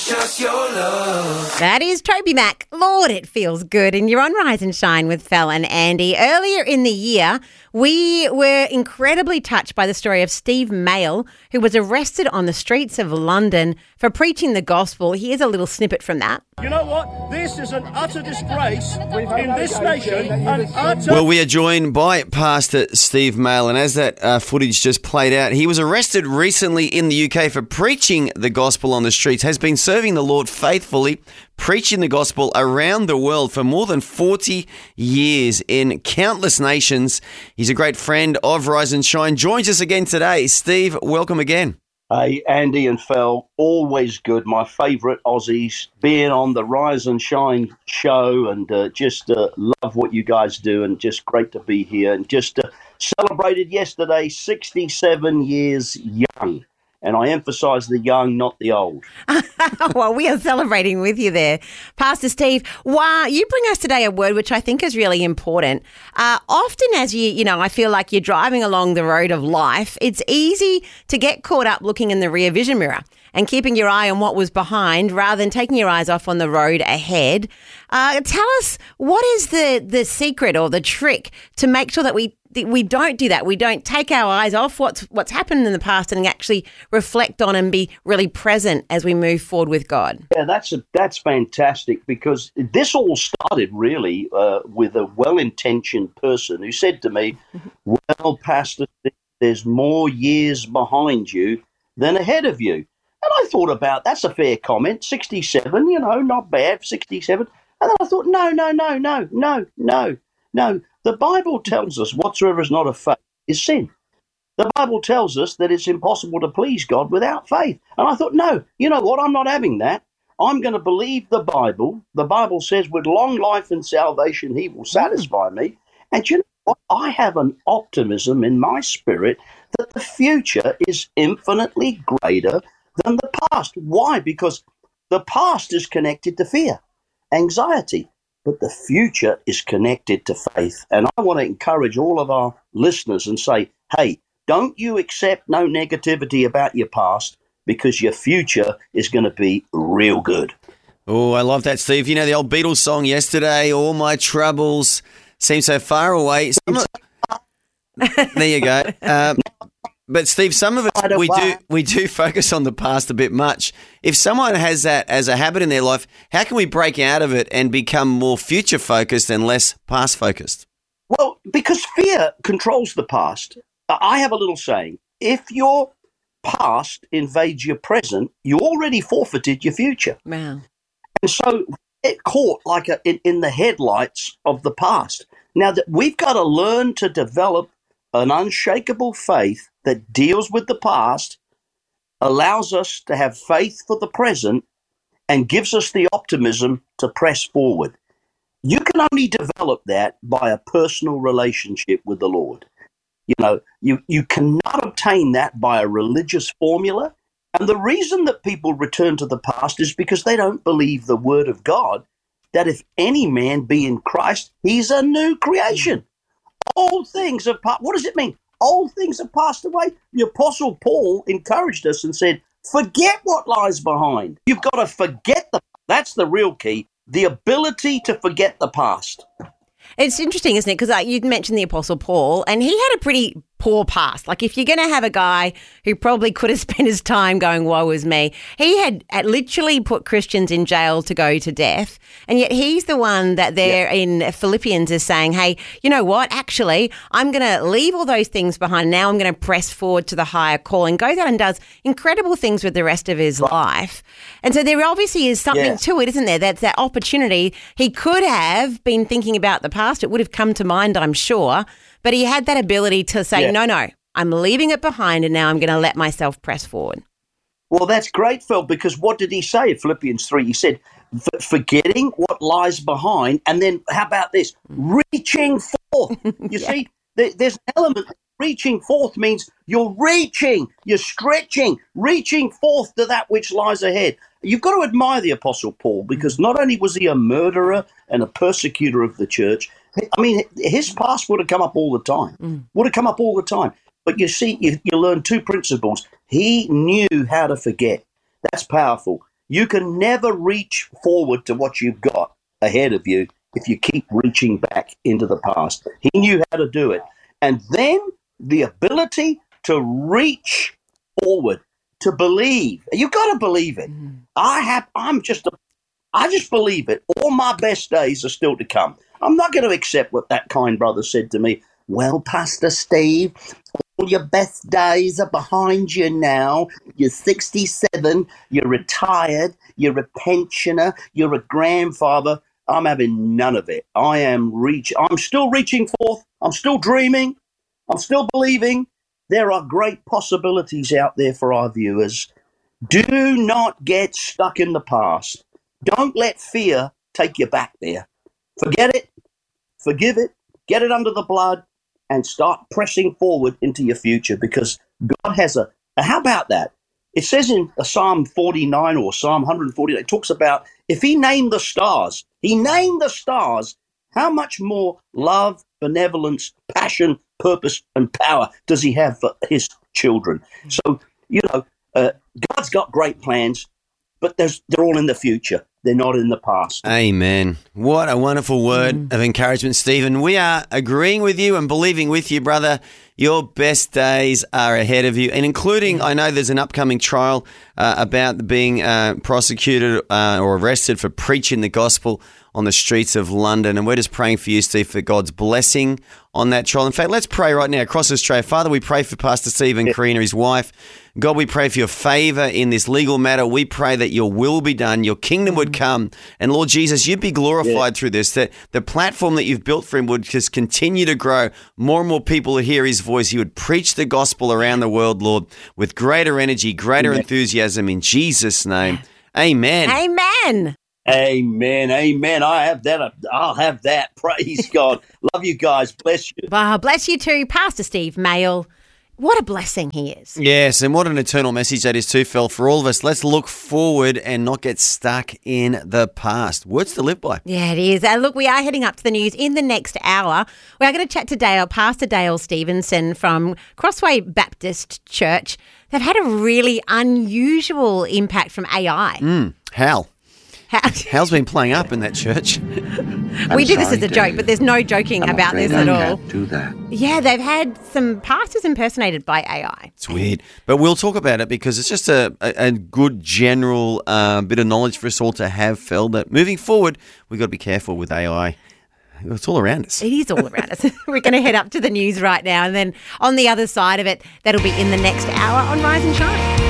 Just your love. That is Toby Mac. Lord, it feels good. And you're on Rise and Shine with Fel and Andy. Earlier in the year, we were incredibly touched by the story of Steve Mail, who was arrested on the streets of London for preaching the gospel. Here's a little snippet from that. You know what? This is an utter disgrace in this nation. Well, we are joined by Pastor Steve Mail, and as that footage just played out, he was arrested recently in the UK for preaching the gospel on the streets, has been serving the Lord faithfully, preaching the gospel around the world for more than 40 years in countless nations. He's a great friend of Rise and Shine. Joins us again today. Steve, welcome again. Hey, Andy and Fel, always good. My favourite Aussies, being on the Rise and Shine show, and just love what you guys do, and just great to be here. And just celebrated yesterday, 67 years young. And I emphasise the young, not the old. Well, we are celebrating with you there. Pastor Steve, wow, you bring us today a word which I think is really important. Often as I feel like you're driving along the road of life, it's easy to get caught up looking in the rear vision mirror and keeping your eye on what was behind rather than taking your eyes off on the road ahead. Tell us, what is the secret or the trick to make sure that we don't do that? We don't take our eyes off what's happened in the past and actually reflect on and be really present as we move forward with God. Yeah, that's fantastic, because this all started really with a well-intentioned person who said to me, well, Pastor, there's more years behind you than ahead of you. And I thought about, that's a fair comment, 67, not bad, 67. And then I thought, no. The Bible tells us whatsoever is not of faith is sin. The Bible tells us that it's impossible to please God without faith. And I thought, no, you know what? I'm not having that. I'm going to believe the Bible. The Bible says with long life and salvation, he will satisfy me. And you know what? I have an optimism in my spirit that the future is infinitely greater than the past. Why? Because the past is connected to fear, anxiety. But the future is connected to faith. And I want to encourage all of our listeners and say, hey, don't you accept no negativity about your past, because your future is going to be real good. Oh, I love that, Steve. You know the old Beatles song, Yesterday, all my troubles seem so far away. There you go. But Steve, some of us, we do focus on the past a bit much. If someone has that as a habit in their life, how can we break out of it and become more future focused and less past focused? Well, because fear controls the past. I have a little saying, if your past invades your present, you already forfeited your future. Wow. And so it caught like in the headlights of the past. Now, that we've got to learn to develop an unshakable faith that deals with the past, allows us to have faith for the present, and gives us the optimism to press forward. You can only develop that by a personal relationship with the Lord. You cannot obtain that by a religious formula. And the reason that people return to the past is because they don't believe the word of God, that if any man be in Christ, he's a new creation. Old things have passed. What does it mean? Old things have passed away. The Apostle Paul encouraged us and said, forget what lies behind. You've got to forget that's the real key, the ability to forget the past. It's interesting, isn't it? Because you mentioned the Apostle Paul, and he had a pretty poor past. Like, if you're going to have a guy who probably could have spent his time going, woe is me, he had literally put Christians in jail to go to death. And yet he's the one that there in Philippians is saying, hey, you know what? Actually, I'm going to leave all those things behind. Now I'm going to press forward to the higher calling. Goes out and does incredible things with the rest of his life. And so there obviously is something to it, isn't there? That's that opportunity. He could have been thinking about the past. It would have come to mind, I'm sure. But he had that ability to say, no, I'm leaving it behind, and now I'm going to let myself press forward. Well, that's great, Phil, because what did he say in Philippians 3? He said, forgetting what lies behind, and then how about this? Reaching forth. You see, there's an element. Reaching forth means you're reaching, you're stretching, reaching forth to that which lies ahead. You've got to admire the Apostle Paul, because not only was he a murderer and a persecutor of the church, I mean, his past would have come up all the time, But you see, you learn two principles. He knew how to forget. That's powerful. You can never reach forward to what you've got ahead of you if you keep reaching back into the past. He knew how to do it. And then the ability to reach forward, to believe. You've got to believe it. I just believe it. All my best days are still to come. I'm not going to accept what that kind brother said to me. Well, Pastor Steve, all your best days are behind you now. You're 67, you're retired, you're a pensioner, you're a grandfather. I'm having none of it. I'm still reaching forth. I'm still dreaming. I'm still believing. There are great possibilities out there for our viewers. Do not get stuck in the past. Don't let fear take you back there. Forget it. Forgive it. Get it under the blood and start pressing forward into your future, because God has how about that? It says in Psalm 49 or Psalm 149, it talks about if he named the stars, how much more love, benevolence, passion, purpose, and power does he have for his children? So, God's got great plans, but they're all in the future. They're not in the past. Amen. What a wonderful word of encouragement, Stephen. We are agreeing with you and believing with you, brother. Your best days are ahead of you, and including, I know there's an upcoming trial about being prosecuted or arrested for preaching the gospel on the streets of London. And we're just praying for you, Steve, for God's blessing on that trial. In fact, let's pray right now across Australia. Father, we pray for Pastor Steve and Karina, his wife. God, we pray for your favor in this legal matter. We pray that your will be done, your kingdom would come. And Lord Jesus, you'd be glorified through this, that the platform that you've built for him would just continue to grow. More and more people would hear his voice. He would preach the gospel around the world, Lord, with greater energy, greater enthusiasm in Jesus' name. Amen. Amen. Amen. Amen. I'll have that. Praise God. Love you guys. Bless you. Well, bless you too, Pastor Steve Mail. What a blessing he is. Yes, and what an eternal message that is too, Phil. For all of us, let's look forward and not get stuck in the past. Words to live by. Yeah, it is. Look, we are heading up to the news in the next hour. We are going to chat to Pastor Dale Stevenson from Crossway Baptist Church. They've had a really unusual impact from AI. Hal's been playing up in that church. We do this as a joke, but there's no joking about this at all. Can't do that. Yeah, they've had some pastors impersonated by AI. It's weird. But we'll talk about it because it's just a good general bit of knowledge for us all to have, Phil, that moving forward, we've got to be careful with AI. It's all around us. It is all around us. We're going to head up to the news right now. And then on the other side of it, that'll be in the next hour on Rise and Shine.